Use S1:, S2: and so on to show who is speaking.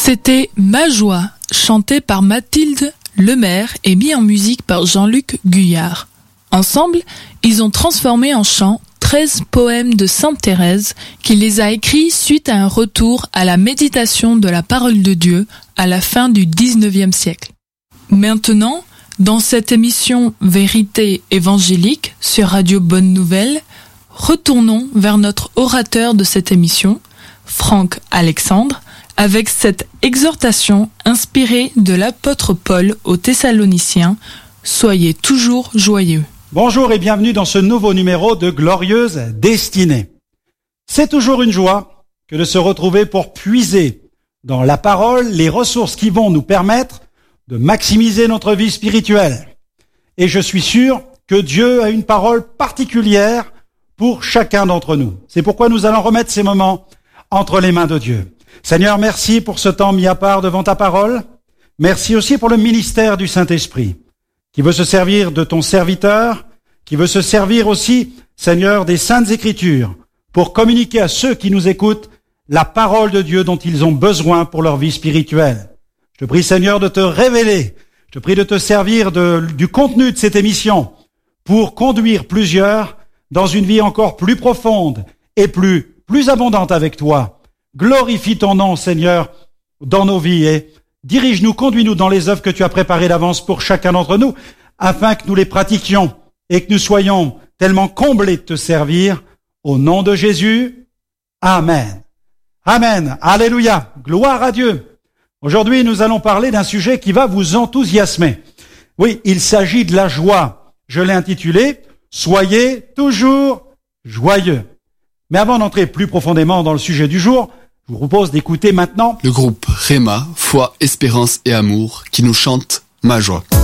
S1: C'était Ma Joie, chanté par Mathilde Lemaire et mis en musique par Jean-Luc Guyard. Ensemble, ils ont transformé en chant 13 poèmes de Sainte Thérèse qu'il les a écrits suite à un retour à la méditation de la parole de Dieu à la fin du XIXe siècle. Maintenant, dans cette émission Vérité évangélique sur Radio Bonne Nouvelle, retournons vers notre orateur de cette émission, Franck Alexandre, avec cette exhortation inspirée de l'apôtre Paul aux Thessaloniciens, « Soyez toujours joyeux ».
S2: Bonjour et bienvenue dans ce nouveau numéro de Glorieuse Destinée. C'est toujours une joie que de se retrouver pour puiser dans la parole les ressources qui vont nous permettre de maximiser notre vie spirituelle. Et je suis sûr que Dieu a une parole particulière pour chacun d'entre nous. C'est pourquoi nous allons remettre ces moments entre les mains de Dieu. Seigneur, merci pour ce temps mis à part devant ta parole. Merci aussi pour le ministère du Saint-Esprit, qui veut se servir de ton serviteur, qui veut se servir aussi, Seigneur, des Saintes Écritures, pour communiquer à ceux qui nous écoutent la parole de Dieu dont ils ont besoin pour leur vie spirituelle. Je te prie, Seigneur, de te révéler. Je te prie de te servir du contenu de cette émission pour conduire plusieurs dans une vie encore plus profonde et plus abondante avec toi. Glorifie ton nom, Seigneur, dans nos vies et dirige-nous, conduis-nous dans les œuvres que tu as préparées d'avance pour chacun d'entre nous, afin que nous les pratiquions et que nous soyons tellement comblés de te servir. Au nom de Jésus, Amen. Amen. Alléluia. Gloire à Dieu. Aujourd'hui, nous allons parler d'un sujet qui va vous enthousiasmer. Oui, il s'agit de la joie. Je l'ai intitulé « Soyez toujours joyeux ». Mais avant d'entrer plus profondément dans le sujet du jour, je vous propose d'écouter maintenant
S3: le groupe Réma, Foi, Espérance et Amour qui nous chante Ma Joie.